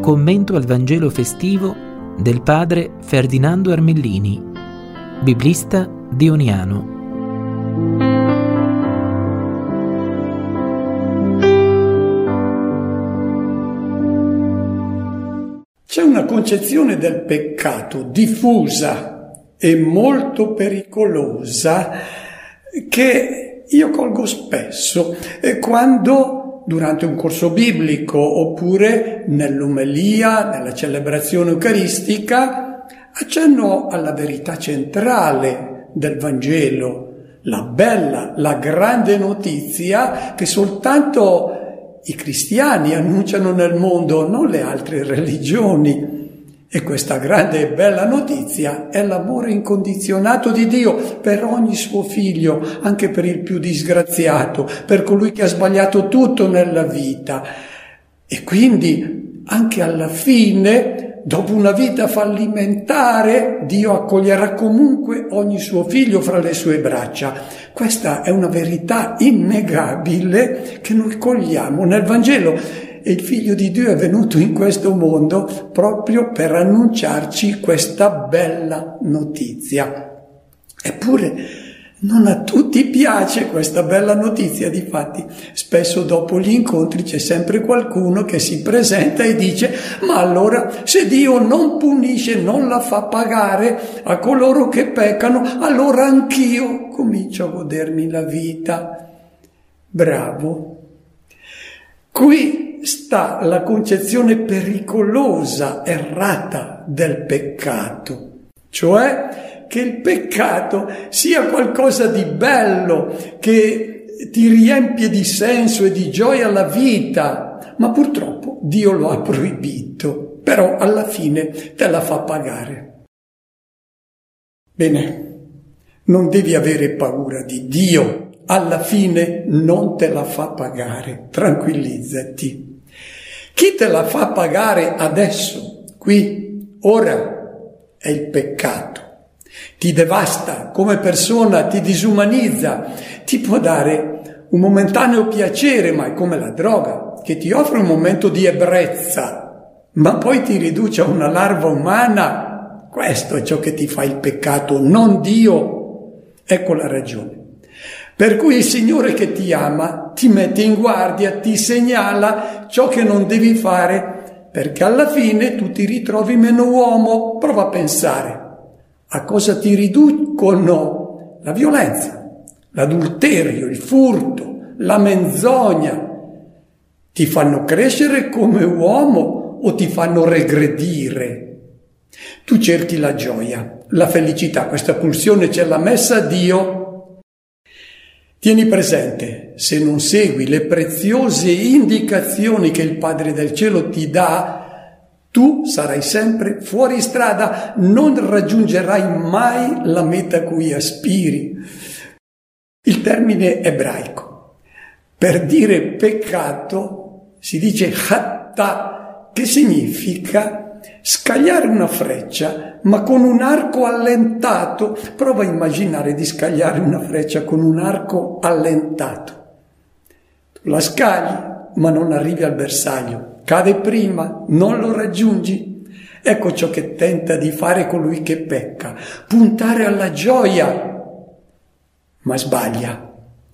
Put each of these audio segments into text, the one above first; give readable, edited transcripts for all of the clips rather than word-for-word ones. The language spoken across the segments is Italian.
commento al Vangelo festivo del padre Ferdinando Armellini, biblista dioniano. C'è una concezione del peccato diffusa e molto pericolosa che io colgo spesso quando durante un corso biblico oppure nell'omelia, nella celebrazione eucaristica, accenno alla verità centrale del Vangelo, la bella, la grande notizia che soltanto i cristiani annunciano nel mondo, non le altre religioni. E questa grande e bella notizia è l'amore incondizionato di Dio per ogni suo figlio, anche per il più disgraziato, per colui che ha sbagliato tutto nella vita. E quindi anche alla fine, dopo una vita fallimentare, Dio accoglierà comunque ogni suo figlio fra le sue braccia. Questa è una verità innegabile che noi cogliamo nel Vangelo. E il Figlio di Dio è venuto in questo mondo proprio per annunciarci questa bella notizia. Eppure non a tutti piace questa bella notizia, difatti spesso dopo gli incontri c'è sempre qualcuno che si presenta e dice: ma allora se Dio non punisce, non la fa pagare a coloro che peccano, allora anch'io comincio a godermi la vita. Bravo. Qui sta la concezione pericolosa, errata del peccato, cioè che il peccato sia qualcosa di bello, che ti riempie di senso e di gioia la vita, ma purtroppo Dio lo ha proibito, però alla fine te la fa pagare. Bene, non devi avere paura di Dio, alla fine non te la fa pagare, tranquillizzati. Chi te la fa pagare adesso, qui, ora, è il peccato. Ti devasta come persona, ti disumanizza, ti può dare un momentaneo piacere, ma è come la droga, che ti offre un momento di ebbrezza, ma poi ti riduce a una larva umana. Questo è ciò che ti fa il peccato, non Dio. Ecco la ragione. Per cui il Signore che ti ama ti mette in guardia, ti segnala ciò che non devi fare, perché alla fine tu ti ritrovi meno uomo. Prova a pensare a cosa ti riducono la violenza, l'adulterio, il furto, la menzogna. Ti fanno crescere come uomo o ti fanno regredire? Tu cerchi la gioia, la felicità, questa pulsione ce l'ha messa Dio. Tieni presente, se non segui le preziose indicazioni che il Padre del Cielo ti dà, tu sarai sempre fuori strada, non raggiungerai mai la meta a cui aspiri. Il termine ebraico per dire peccato si dice hatta, che significa scagliare una freccia, ma con un arco allentato. Prova a immaginare di scagliare una freccia con un arco allentato. Tu la scagli, ma non arrivi al bersaglio. Cade prima, non lo raggiungi. Ecco ciò che tenta di fare colui che pecca. Puntare alla gioia, ma sbaglia.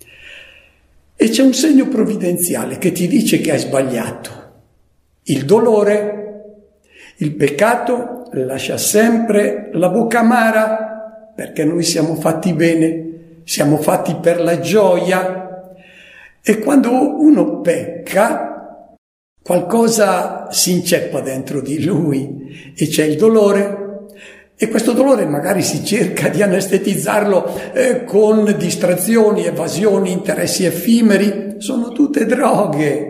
E c'è un segno provvidenziale che ti dice che hai sbagliato. Il dolore. Il peccato lascia sempre la bocca amara, perché noi siamo fatti bene, siamo fatti per la gioia. E quando uno pecca, qualcosa si inceppa dentro di lui e c'è il dolore. E questo dolore magari si cerca di anestetizzarlo con distrazioni, evasioni, interessi effimeri. Sono tutte droghe.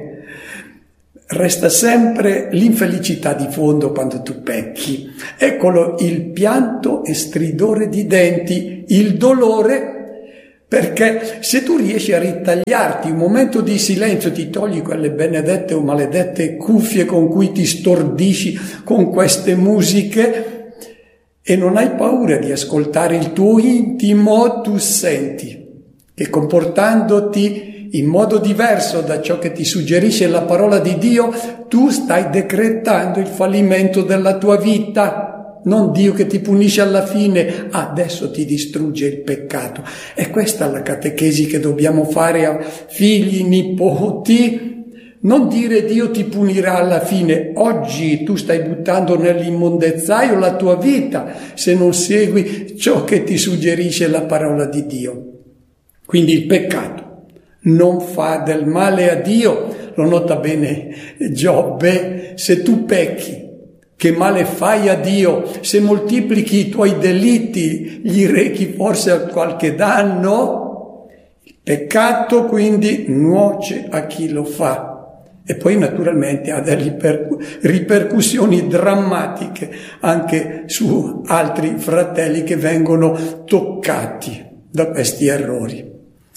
Resta sempre l'infelicità di fondo quando tu pecchi. Eccolo il pianto e stridore di denti, il dolore, perché se tu riesci a ritagliarti un momento di silenzio, ti togli quelle benedette o maledette cuffie con cui ti stordisci con queste musiche e non hai paura di ascoltare il tuo intimo, tu senti che comportandoti in modo diverso da ciò che ti suggerisce la parola di Dio, tu stai decretando il fallimento della tua vita. Non Dio che ti punisce alla fine, adesso ti distrugge il peccato. E questa è la catechesi che dobbiamo fare a figli, nipoti. Non dire Dio ti punirà alla fine. Oggi tu stai buttando nell'immondezzaio la tua vita se non segui ciò che ti suggerisce la parola di Dio. Quindi il peccato non fa del male a Dio. Lo nota bene Giobbe: se tu pecchi, che male fai a Dio? Se moltiplichi i tuoi delitti, gli rechi forse qualche danno? Il peccato quindi nuoce a chi lo fa. E poi naturalmente ha delle ripercussioni drammatiche anche su altri fratelli che vengono toccati da questi errori.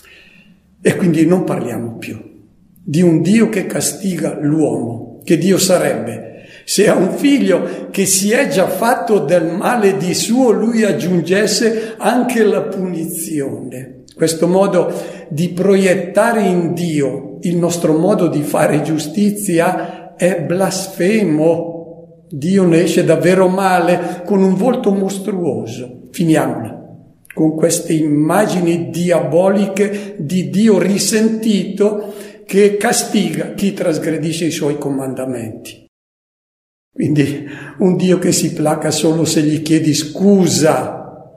E quindi non parliamo più di un Dio che castiga l'uomo. Che Dio sarebbe se a un figlio che si è già fatto del male di suo lui aggiungesse anche la punizione? Questo modo di proiettare in Dio il nostro modo di fare giustizia è blasfemo. Dio ne esce davvero male, con un volto mostruoso. Finiamola con queste immagini diaboliche di Dio risentito che castiga chi trasgredisce i suoi comandamenti. Quindi un Dio che si placa solo se gli chiedi scusa.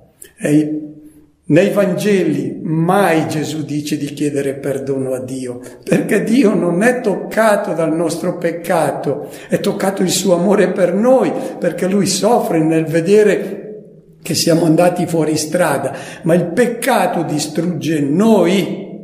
Nei Vangeli mai Gesù dice di chiedere perdono a Dio, perché Dio non è toccato dal nostro peccato, è toccato il suo amore per noi, perché Lui soffre nel vedere che siamo andati fuori strada, ma il peccato distrugge noi.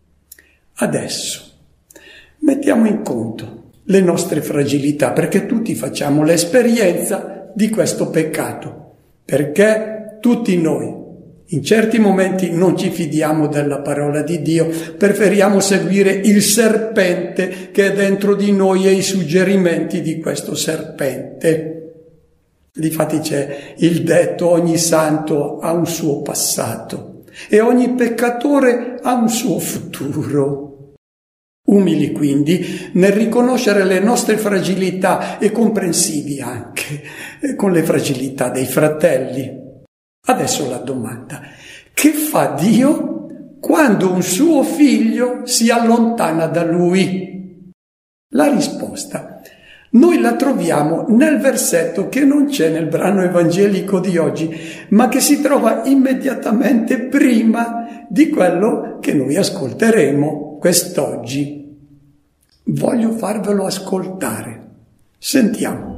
Adesso mettiamo in conto le nostre fragilità, perché tutti facciamo l'esperienza di questo peccato, perché tutti noi in certi momenti non ci fidiamo della parola di Dio, preferiamo seguire il serpente che è dentro di noi e i suggerimenti di questo serpente. Difatti c'è il detto: ogni santo ha un suo passato e ogni peccatore ha un suo futuro. Umili quindi nel riconoscere le nostre fragilità e comprensivi anche con le fragilità dei fratelli. Adesso la domanda: che fa Dio quando un suo figlio si allontana da Lui? La risposta noi la troviamo nel versetto che non c'è nel brano evangelico di oggi, ma che si trova immediatamente prima di quello che noi ascolteremo quest'oggi. Voglio farvelo ascoltare. Sentiamo.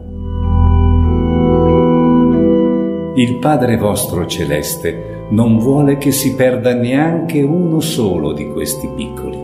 Il Padre vostro celeste non vuole che si perda neanche uno solo di questi piccoli.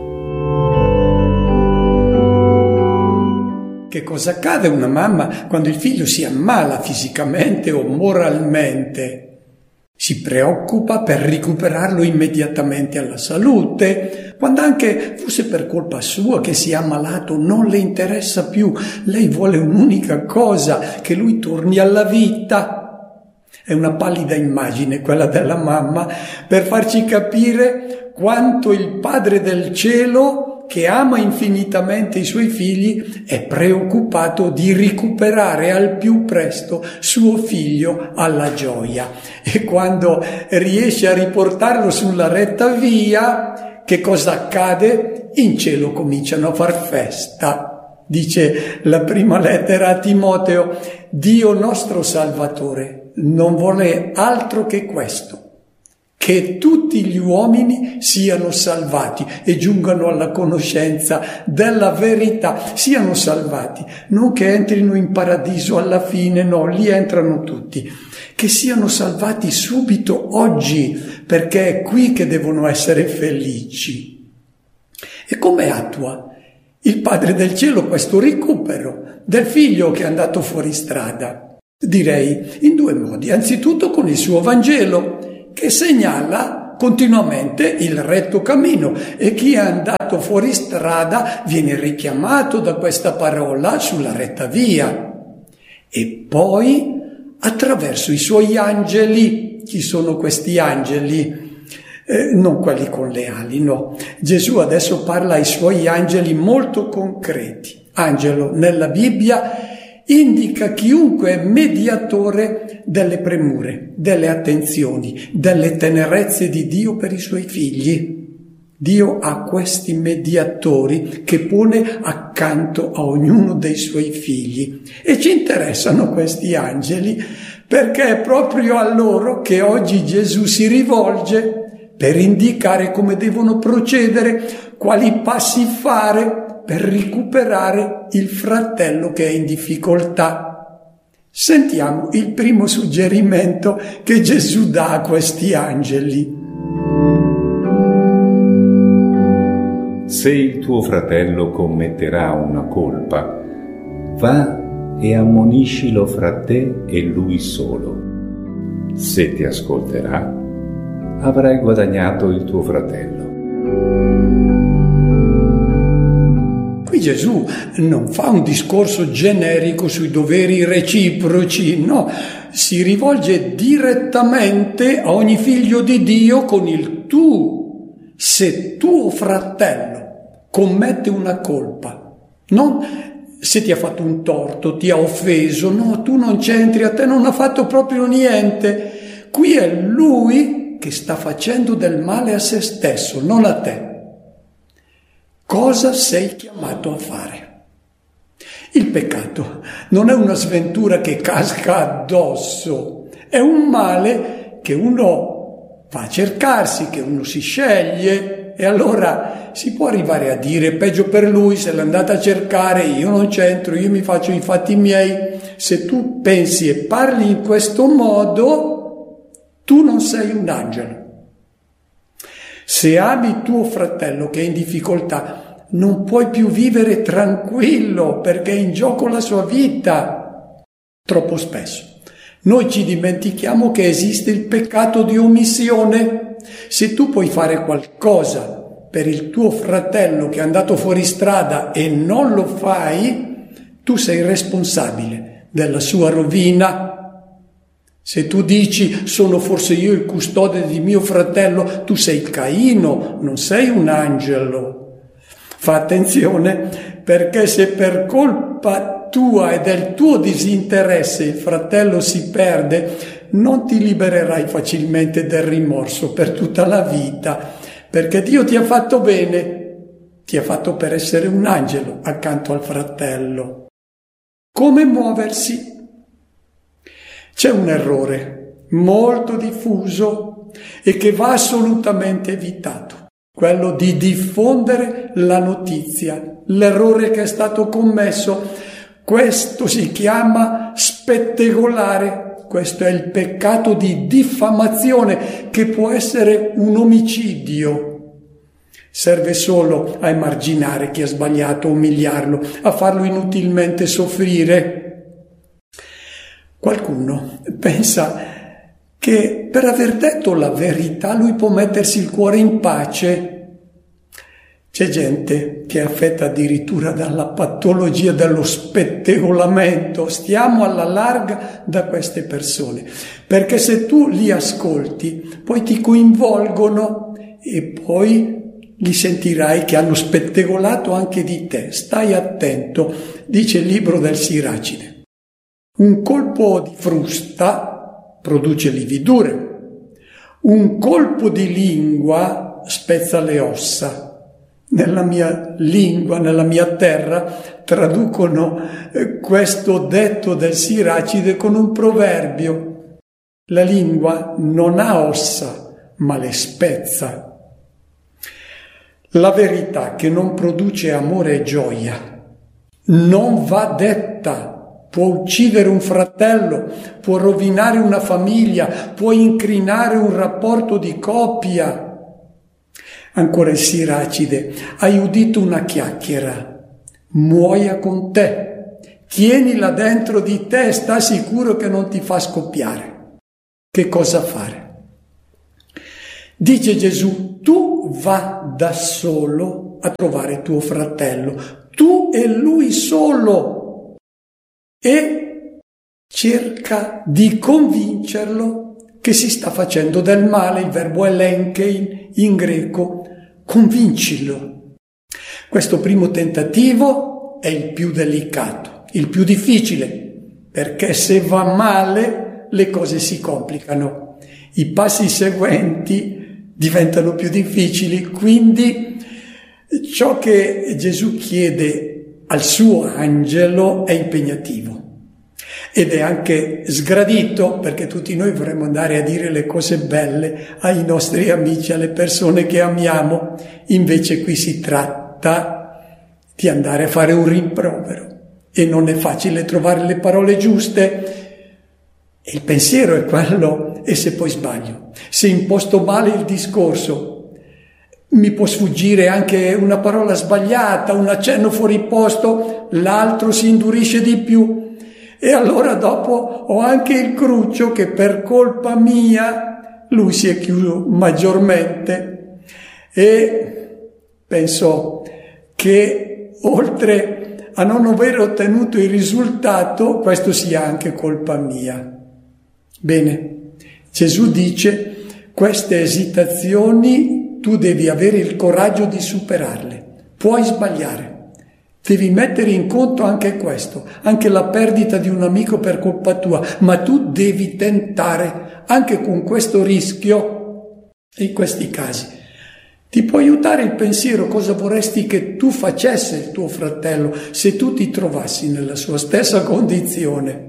Che cosa accade a una mamma quando il figlio si ammala fisicamente o moralmente? Si preoccupa per recuperarlo immediatamente alla salute, quando anche fosse per colpa sua che si è ammalato, non le interessa più. Lei vuole un'unica cosa: che lui torni alla vita. È una pallida immagine quella della mamma per farci capire quanto il Padre del cielo, che ama infinitamente i suoi figli, è preoccupato di recuperare al più presto suo figlio alla gioia. E quando riesce a riportarlo sulla retta via, che cosa accade? In cielo cominciano a far festa. Dice la prima lettera a Timoteo: Dio nostro Salvatore non vuole altro che questo, che tutti gli uomini siano salvati e giungano alla conoscenza della verità, siano salvati, non che entrino in paradiso alla fine, no, lì entrano tutti, che siano salvati subito oggi, perché è qui che devono essere felici. E come attua il Padre del Cielo questo recupero del figlio che è andato fuori strada? Direi in due modi. Anzitutto con il suo Vangelo, che segnala continuamente il retto cammino, e chi è andato fuori strada viene richiamato da questa parola sulla retta via. E poi attraverso i suoi angeli. Chi sono questi angeli? non quelli con le ali, no. Gesù adesso parla ai suoi angeli molto concreti. Angelo nella Bibbia indica chiunque è mediatore delle premure, delle attenzioni, delle tenerezze di Dio per i suoi figli. Dio ha questi mediatori che pone accanto a ognuno dei suoi figli e ci interessano questi angeli perché è proprio a loro che oggi Gesù si rivolge per indicare come devono procedere, quali passi fare per recuperare il fratello che è in difficoltà. Sentiamo il primo suggerimento che Gesù dà a questi angeli. Se il tuo fratello commetterà una colpa, va e ammoniscilo fra te e lui solo. Se ti ascolterà, avrai guadagnato il tuo fratello. Qui Gesù non fa un discorso generico sui doveri reciproci, no, si rivolge direttamente a ogni figlio di Dio con il tu. Se tuo fratello commette una colpa, non se ti ha fatto un torto, ti ha offeso, no, tu non c'entri, a te non ha fatto proprio niente. Qui è lui che sta facendo del male a se stesso, non a te. Cosa sei chiamato a fare? Il peccato non è una sventura che casca addosso, è un male che uno va a cercarsi, che uno si sceglie e allora si può arrivare a dire peggio per lui, se l'è andata a cercare, io non c'entro, io mi faccio i fatti miei. Se tu pensi e parli in questo modo, tu non sei un angelo. Se ami tuo fratello che è in difficoltà, non puoi più vivere tranquillo perché è in gioco la sua vita. Troppo spesso noi ci dimentichiamo che esiste il peccato di omissione. Se tu puoi fare qualcosa per il tuo fratello che è andato fuori strada e non lo fai, tu sei responsabile della sua rovina. Se tu dici sono forse io il custode di mio fratello, tu sei Caino, non sei un angelo. Fa attenzione, perché se per colpa tua e del tuo disinteresse il fratello si perde, non ti libererai facilmente del rimorso per tutta la vita, perché Dio ti ha fatto bene, ti ha fatto per essere un angelo accanto al fratello. Come muoversi? C'è un errore molto diffuso e che va assolutamente evitato, quello di diffondere la notizia, l'errore che è stato commesso. Questo si chiama spettegolare, questo è il peccato di diffamazione che può essere un omicidio. Serve solo a emarginare chi ha sbagliato, a umiliarlo, a farlo inutilmente soffrire. Qualcuno pensa che per aver detto la verità lui può mettersi il cuore in pace. C'è gente che è affetta addirittura dalla patologia dello spettegolamento. Stiamo alla larga da queste persone, perché se tu li ascolti, poi ti coinvolgono e poi li sentirai che hanno spettegolato anche di te. Stai attento, dice il libro del Siracide. Un colpo di frusta produce lividure, un colpo di lingua spezza le ossa. Nella mia lingua, nella mia terra, traducono questo detto del Siracide con un proverbio. La lingua non ha ossa, ma le spezza. La verità che non produce amore e gioia non va detta. Può uccidere un fratello, può rovinare una famiglia, può incrinare un rapporto di coppia. Ancora il Siracide, hai udito una chiacchiera, muoia con te, tienila dentro di te, sta sicuro che non ti fa scoppiare. Che cosa fare? Dice Gesù, tu va da solo a trovare tuo fratello, tu e lui solo, e cerca di convincerlo che si sta facendo del male, il verbo elenchein in greco, convincilo. Questo primo tentativo è il più delicato, il più difficile, perché se va male le cose si complicano. I passi seguenti diventano più difficili, quindi ciò che Gesù chiede al suo angelo è impegnativo ed è anche sgradito, perché tutti noi vorremmo andare a dire le cose belle ai nostri amici, alle persone che amiamo, invece qui si tratta di andare a fare un rimprovero e non è facile trovare le parole giuste. Il pensiero è quello, e se poi sbaglio, se imposto male il discorso, mi può sfuggire anche una parola sbagliata, un accenno fuori posto, l'altro si indurisce di più e allora dopo ho anche il cruccio che per colpa mia lui si è chiuso maggiormente. E penso che oltre a non aver ottenuto il risultato, questo sia anche colpa mia. Bene, Gesù dice: queste esitazioni tu devi avere il coraggio di superarle, puoi sbagliare, devi mettere in conto anche questo, anche la perdita di un amico per colpa tua, ma tu devi tentare anche con questo rischio. In questi casi ti può aiutare il pensiero: cosa vorresti che tu facesse il tuo fratello se tu ti trovassi nella sua stessa condizione?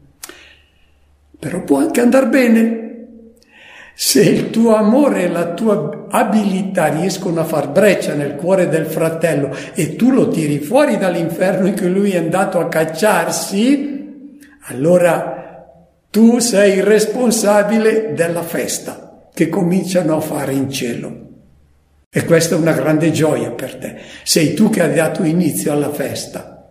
Però può anche andar bene. Se il tuo amore e la tua abilità riescono a far breccia nel cuore del fratello e tu lo tiri fuori dall'inferno in cui lui è andato a cacciarsi, allora tu sei il responsabile della festa che cominciano a fare in cielo. E questa è una grande gioia per te. Sei tu che hai dato inizio alla festa.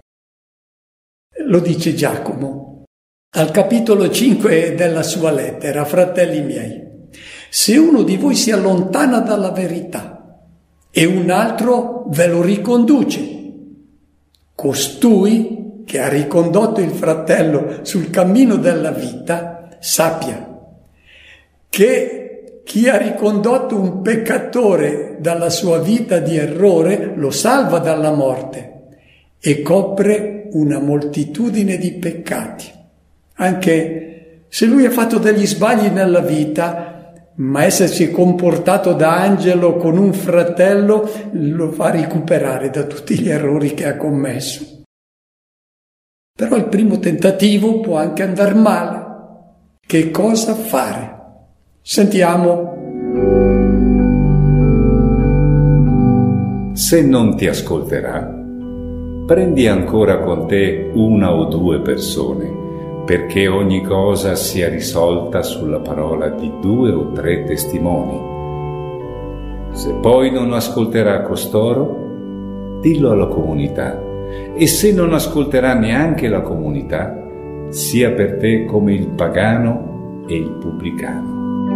Lo dice Giacomo al capitolo 5 della sua lettera: fratelli miei, se uno di voi si allontana dalla verità e un altro ve lo riconduce, costui che ha ricondotto il fratello sul cammino della vita sappia che chi ha ricondotto un peccatore dalla sua vita di errore lo salva dalla morte e copre una moltitudine di peccati. Anche se lui ha fatto degli sbagli nella vita, ma essersi comportato da angelo con un fratello lo fa recuperare da tutti gli errori che ha commesso. Però il primo tentativo può anche andare male. Che cosa fare? Sentiamo. Se non ti ascolterà, prendi ancora con te una o due persone, perché ogni cosa sia risolta sulla parola di 2 o 3 testimoni. Se poi non ascolterà costoro, dillo alla comunità, e se non ascolterà neanche la comunità, sia per te come il pagano e il pubblicano.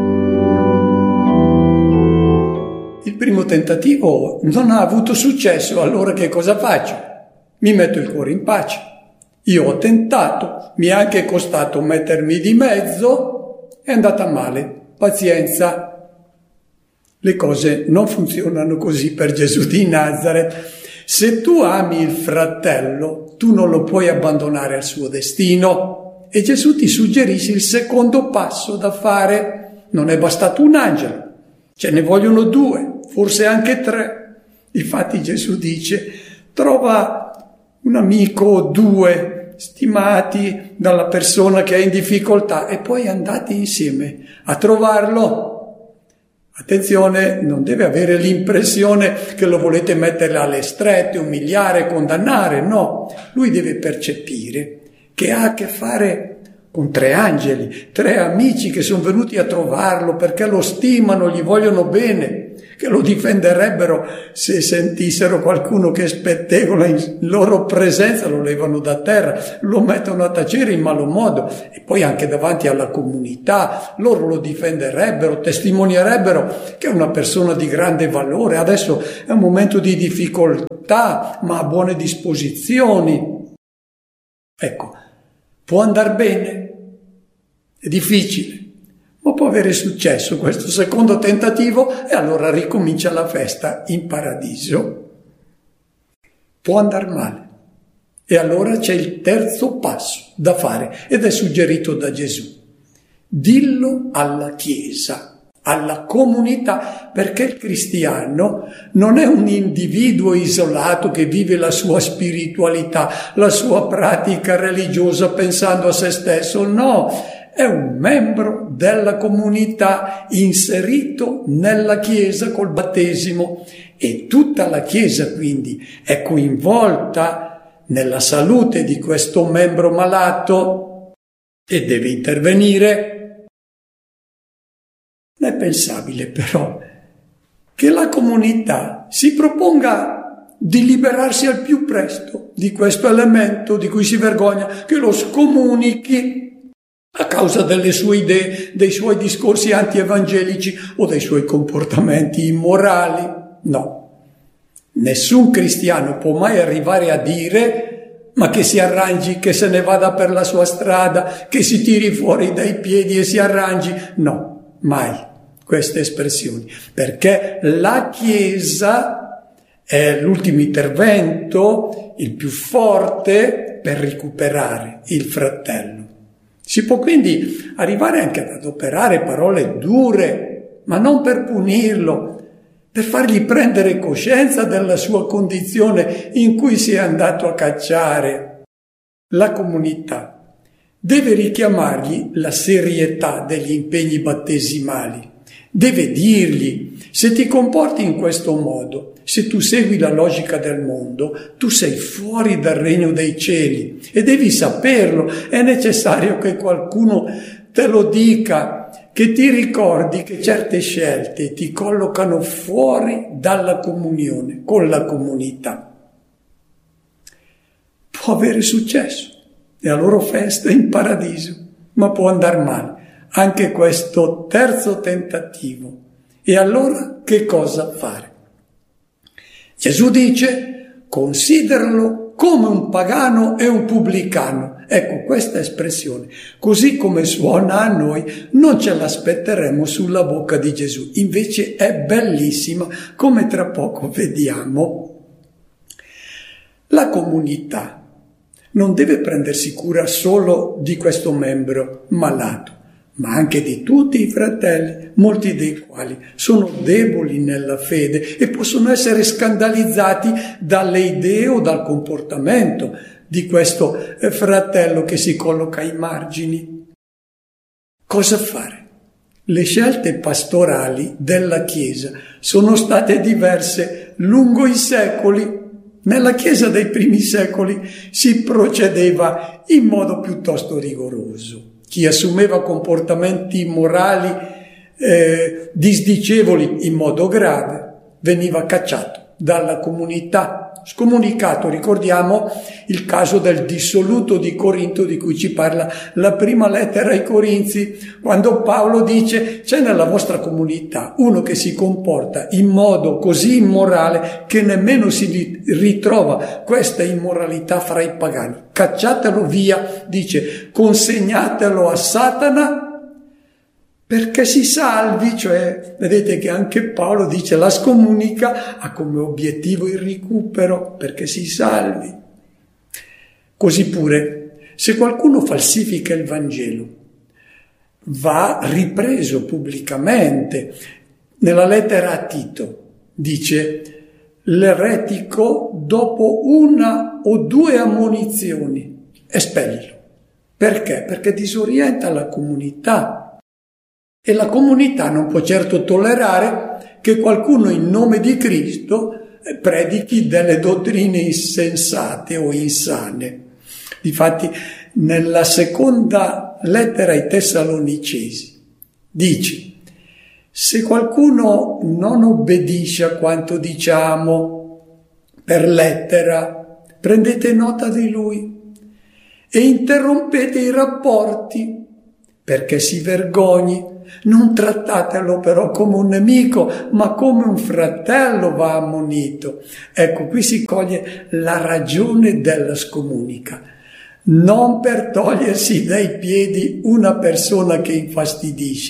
Il primo tentativo non ha avuto successo, allora che cosa faccio? Mi metto il cuore in pace. Io ho tentato, mi è anche costato mettermi di mezzo, è andata male, pazienza. Le cose non funzionano così per Gesù di Nazaret. Se tu ami il fratello, tu non lo puoi abbandonare al suo destino. E Gesù ti suggerisce il secondo passo da fare. Non è bastato un angelo, ce ne vogliono 2, forse anche 3. Infatti Gesù dice: trova un amico o 2 stimati dalla persona che è in difficoltà e poi andate insieme a trovarlo. Attenzione, non deve avere l'impressione che lo volete mettere alle strette, umiliare, condannare, no. Lui deve percepire che ha a che fare con 3 angeli, 3 amici che sono venuti a trovarlo perché lo stimano, gli vogliono bene, che lo difenderebbero se sentissero qualcuno che spettegola in loro presenza, lo levano da terra, lo mettono a tacere in malo modo, e poi anche davanti alla comunità loro lo difenderebbero, testimonierebbero che è una persona di grande valore. Adesso è un momento di difficoltà, ma ha buone disposizioni. Ecco, può andare bene, è difficile, Ma può avere successo questo secondo tentativo e allora ricomincia la festa in paradiso. Può andare male. E allora c'è il terzo passo da fare ed è suggerito da Gesù. Dillo alla Chiesa, alla comunità, perché il cristiano non è un individuo isolato che vive la sua spiritualità, la sua pratica religiosa pensando a se stesso, no, è un membro della comunità inserito nella Chiesa col battesimo e tutta la Chiesa quindi è coinvolta nella salute di questo membro malato e deve intervenire. Non è pensabile però che la comunità si proponga di liberarsi al più presto di questo elemento di cui si vergogna, che lo scomunichi a causa delle sue idee, dei suoi discorsi anti-evangelici o dei suoi comportamenti immorali. No, nessun cristiano può mai arrivare a dire ma che si arrangi, che se ne vada per la sua strada, che si tiri fuori dai piedi e si arrangi. No, mai queste espressioni, perché la Chiesa è l'ultimo intervento, il più forte per recuperare il fratello. Si può quindi arrivare anche ad adoperare parole dure, ma non per punirlo, per fargli prendere coscienza della sua condizione in cui si è andato a cacciare. La comunità deve richiamargli la serietà degli impegni battesimali, deve dirgli: se ti comporti in questo modo, se tu segui la logica del mondo, tu sei fuori dal regno dei cieli e devi saperlo. È necessario che qualcuno te lo dica, che ti ricordi che certe scelte ti collocano fuori dalla comunione con la comunità. Può avere successo, è la loro festa in paradiso, ma può andare male anche questo terzo tentativo. E allora che cosa fare? Gesù dice: consideralo come un pagano e un pubblicano. Ecco, questa espressione, così come suona a noi, non ce l'aspetteremo sulla bocca di Gesù. Invece è bellissima, come tra poco vediamo. La comunità non deve prendersi cura solo di questo membro malato, ma anche di tutti i fratelli, molti dei quali sono deboli nella fede e possono essere scandalizzati dalle idee o dal comportamento di questo fratello che si colloca ai margini. Cosa fare? Le scelte pastorali della Chiesa sono state diverse lungo i secoli. Nella Chiesa dei primi secoli si procedeva in modo piuttosto rigoroso. Chi assumeva comportamenti morali disdicevoli in modo grave veniva cacciato dalla comunità, scomunicato. Ricordiamo il caso del dissoluto di Corinto di cui ci parla la prima lettera ai Corinzi, quando Paolo dice: c'è nella vostra comunità uno che si comporta in modo così immorale che nemmeno si ritrova questa immoralità fra i pagani. Cacciatelo via, dice, consegnatelo a Satana perché si salvi. Cioè, vedete che anche Paolo dice la scomunica ha come obiettivo il recupero, perché si salvi. Così pure, se qualcuno falsifica il Vangelo, va ripreso pubblicamente. Nella lettera a Tito dice: l'eretico, dopo una o due ammonizioni, espellilo. Perché? Perché disorienta la comunità. E la comunità non può certo tollerare che qualcuno in nome di Cristo predichi delle dottrine insensate o insane. Difatti, nella seconda lettera ai Tessalonicesi dice: se qualcuno non obbedisce a quanto diciamo per lettera, prendete nota di lui e interrompete i rapporti perché si vergogni. Non trattatelo però come un nemico, ma come un fratello va ammonito. Ecco, qui si coglie la ragione della scomunica. Non per togliersi dai piedi una persona che infastidisce,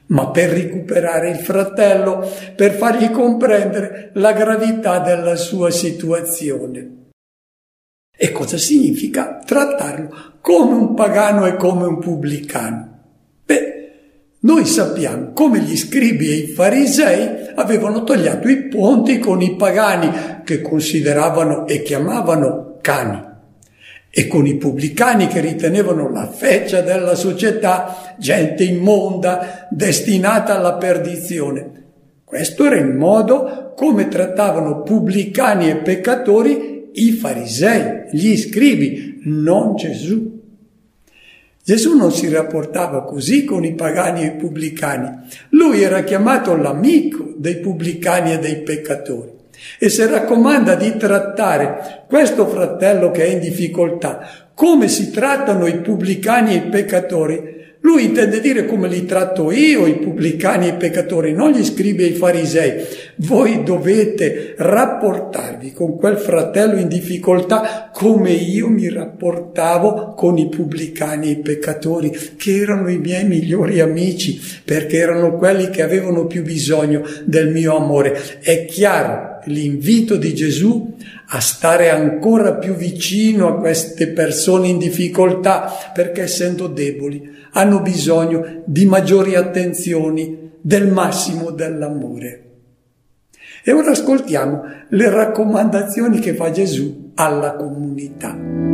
ma per recuperare il fratello, per fargli comprendere la gravità della sua situazione. E cosa significa trattarlo come un pagano e come un pubblicano? Noi sappiamo come gli scribi e i farisei avevano tagliato i ponti con i pagani, che consideravano e chiamavano cani, e con i pubblicani, che ritenevano la feccia della società, gente immonda, destinata alla perdizione. Questo era il modo come trattavano pubblicani e peccatori i farisei, gli scribi, non Gesù. Gesù non si rapportava così con i pagani e i pubblicani. Lui era chiamato l'amico dei pubblicani e dei peccatori e si raccomanda di trattare questo fratello che è in difficoltà come si trattano i pubblicani e i peccatori. Lui intende dire come li tratto io, i pubblicani e i peccatori, non gli scribi e i farisei. Voi dovete rapportarvi con quel fratello in difficoltà come io mi rapportavo con i pubblicani e i peccatori, che erano i miei migliori amici, perché erano quelli che avevano più bisogno del mio amore. È chiaro l'invito di Gesù a stare ancora più vicino a queste persone in difficoltà, perché essendo deboli hanno bisogno di maggiori attenzioni, del massimo dell'amore. E ora ascoltiamo le raccomandazioni che fa Gesù alla comunità.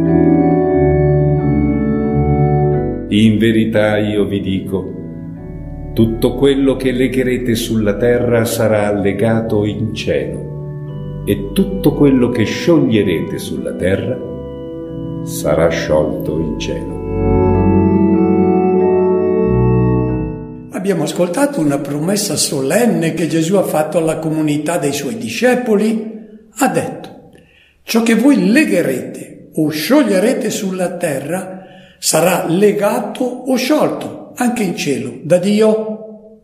In verità io vi dico, tutto quello che legherete sulla terra sarà legato in cielo, e tutto quello che scioglierete sulla terra sarà sciolto in cielo. Abbiamo ascoltato una promessa solenne che Gesù ha fatto alla comunità dei suoi discepoli. Ha detto: ciò che voi legherete o scioglierete sulla terra sarà legato o sciolto anche in cielo da Dio.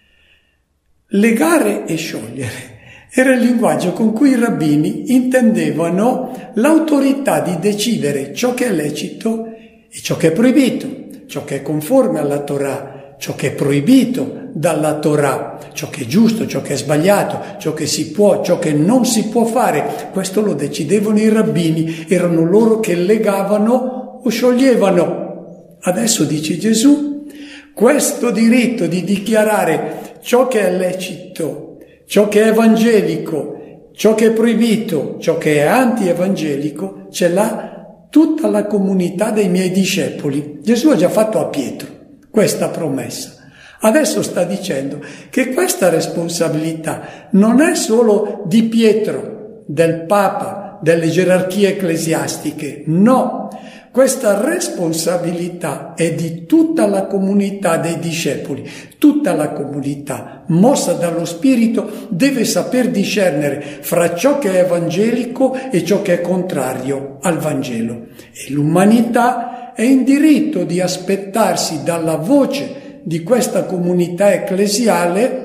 Legare e sciogliere era il linguaggio con cui i rabbini intendevano l'autorità di decidere ciò che è lecito e ciò che è proibito, ciò che è conforme alla Torah, ciò che è proibito dalla Torah, ciò che è giusto, ciò che è sbagliato, ciò che si può, ciò che non si può fare. Questo lo decidevano i rabbini, erano loro che legavano o scioglievano. Adesso dice Gesù, questo diritto di dichiarare ciò che è lecito, ciò che è evangelico, ciò che è proibito, ciò che è anti-evangelico, ce l'ha tutta la comunità dei miei discepoli. Gesù ha già fatto a Pietro questa promessa. Adesso sta dicendo che questa responsabilità non è solo di Pietro, del Papa, delle gerarchie ecclesiastiche, no. Questa responsabilità è di tutta la comunità dei discepoli. Tutta la comunità, mossa dallo Spirito, deve saper discernere fra ciò che è evangelico e ciò che è contrario al Vangelo. E l'umanità è in diritto di aspettarsi dalla voce di questa comunità ecclesiale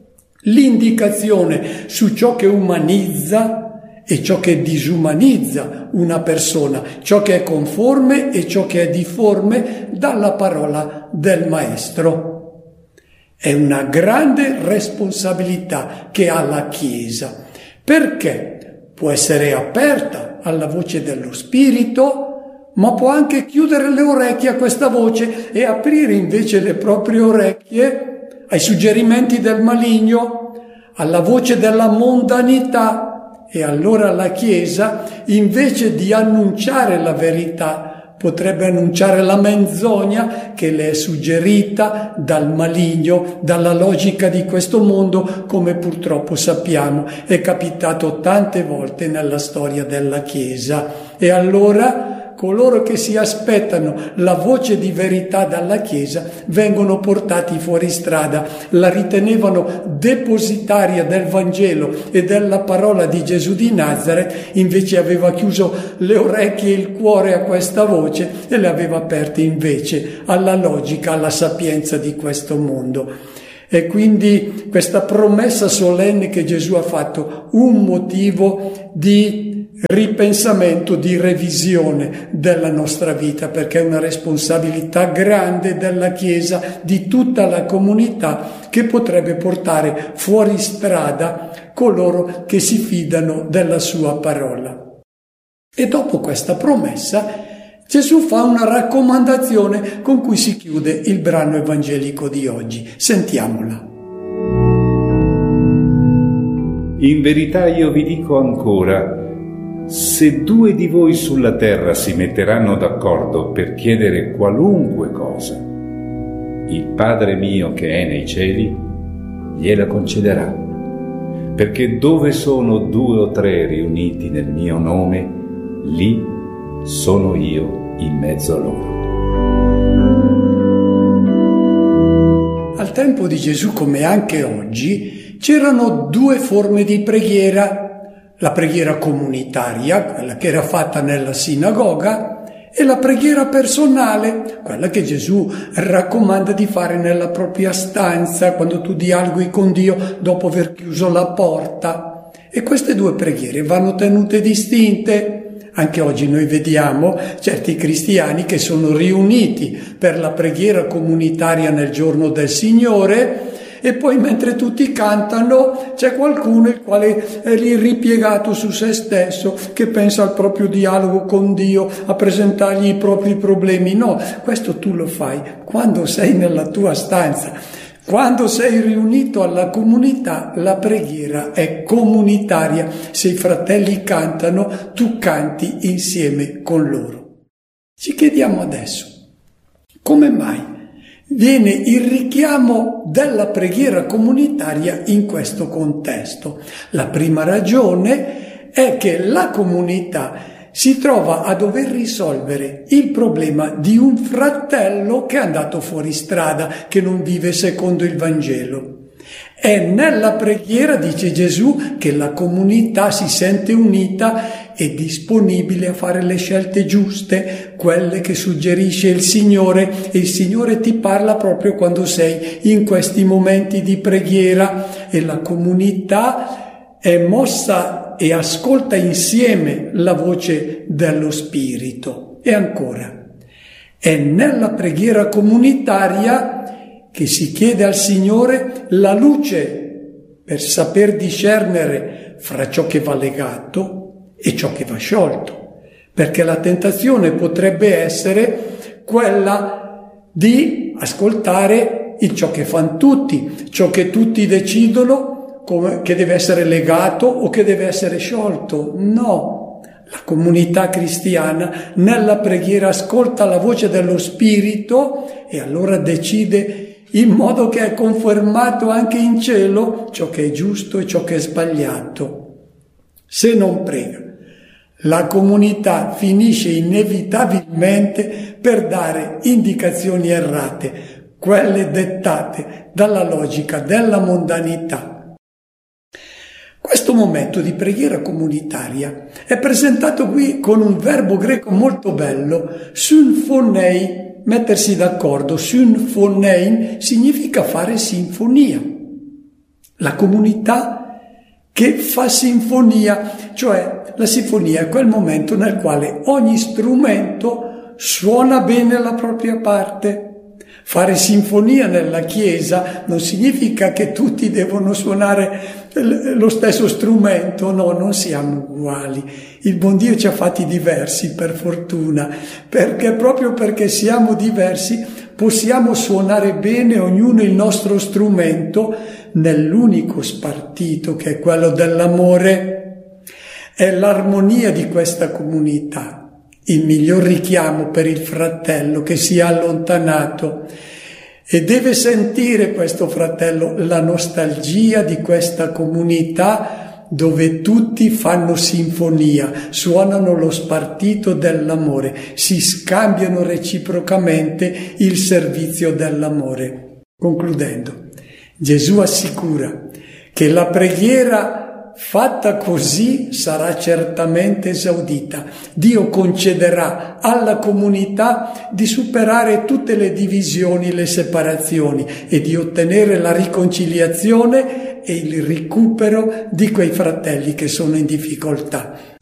l'indicazione su ciò che umanizza e ciò che disumanizza una persona, ciò che è conforme e ciò che è difforme dalla parola del Maestro. È una grande responsabilità che ha la Chiesa, perché può essere aperta alla voce dello Spirito, ma può anche chiudere le orecchie a questa voce e aprire invece le proprie orecchie ai suggerimenti del maligno, alla voce della mondanità. E allora la Chiesa, invece di annunciare la verità, potrebbe annunciare la menzogna che le è suggerita dal maligno, dalla logica di questo mondo, come purtroppo sappiamo è capitato tante volte nella storia della Chiesa. E allora coloro che si aspettano la voce di verità dalla Chiesa vengono portati fuori strada, la ritenevano depositaria del Vangelo e della parola di Gesù di Nazaret, invece aveva chiuso le orecchie e il cuore a questa voce e le aveva aperte invece alla logica, alla sapienza di questo mondo. E quindi questa promessa solenne che Gesù ha fatto, un motivo di ripensamento, di revisione della nostra vita, perché è una responsabilità grande della Chiesa, di tutta la comunità, che potrebbe portare fuori strada coloro che si fidano della sua parola. E dopo questa promessa Gesù fa una raccomandazione con cui si chiude il brano evangelico di oggi. Sentiamola. In verità io vi dico ancora, se 2 di voi sulla terra si metteranno d'accordo per chiedere qualunque cosa, il Padre mio che è nei cieli gliela concederà. Perché dove sono 2 o 3 riuniti nel mio nome, lì sono io in mezzo a loro. Al tempo di Gesù, come anche oggi, c'erano 2 forme di preghiera. La preghiera comunitaria, quella che era fatta nella sinagoga, e la preghiera personale, quella che Gesù raccomanda di fare nella propria stanza, quando tu dialoghi con Dio dopo aver chiuso la porta. E queste 2 preghiere vanno tenute distinte. Anche oggi noi vediamo certi cristiani che sono riuniti per la preghiera comunitaria nel giorno del Signore, e poi mentre tutti cantano c'è qualcuno il quale è lì ripiegato su se stesso, che pensa al proprio dialogo con Dio, a presentargli i propri problemi. No, questo tu lo fai quando sei nella tua stanza. Quando sei riunito alla comunità, la preghiera è comunitaria. Se i fratelli cantano, tu canti insieme con loro. Ci chiediamo adesso, come mai viene il richiamo della preghiera comunitaria in questo contesto? La prima ragione è che la comunità si trova a dover risolvere il problema di un fratello che è andato fuori strada, che non vive secondo il Vangelo. È nella preghiera, dice Gesù, che la comunità si sente unita e disponibile a fare le scelte giuste, quelle che suggerisce il Signore, e il Signore ti parla proprio quando sei in questi momenti di preghiera, e la comunità è mossa e ascolta insieme la voce dello Spirito. E ancora, è nella preghiera comunitaria che si chiede al Signore la luce per saper discernere fra ciò che va legato e ciò che va sciolto, perché la tentazione potrebbe essere quella di ascoltare ciò che fanno tutti, ciò che tutti decidono, che deve essere legato o che deve essere sciolto. No, la comunità cristiana nella preghiera ascolta la voce dello Spirito e allora decide in modo che è confermato anche in cielo ciò che è giusto e ciò che è sbagliato. Se non prega, la comunità finisce inevitabilmente per dare indicazioni errate, quelle dettate dalla logica della mondanità. Questo momento di preghiera comunitaria è presentato qui con un verbo greco molto bello, synphonei, mettersi d'accordo. Synphonein significa fare sinfonia. La comunità che fa sinfonia, cioè la sinfonia è quel momento nel quale ogni strumento suona bene la propria parte. Fare sinfonia nella Chiesa non significa che tutti devono suonare lo stesso strumento, no, non siamo uguali. Il buon Dio ci ha fatti diversi, per fortuna, perché proprio perché siamo diversi possiamo suonare bene ognuno il nostro strumento nell'unico spartito che è quello dell'amore. È l'armonia di questa comunità il miglior richiamo per il fratello che si è allontanato, e deve sentire questo fratello la nostalgia di questa comunità dove tutti fanno sinfonia, suonano lo spartito dell'amore, si scambiano reciprocamente il servizio dell'amore. Concludendo, Gesù assicura che la preghiera fatta così sarà certamente esaudita. Dio concederà alla comunità di superare tutte le divisioni, le separazioni, e di ottenere la riconciliazione e il recupero di quei fratelli che sono in difficoltà.